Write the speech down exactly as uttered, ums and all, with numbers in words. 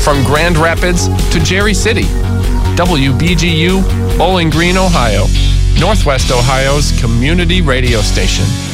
From Grand Rapids to Jerry City. W B G U, Bowling Green, Ohio. Northwest Ohio's community radio station.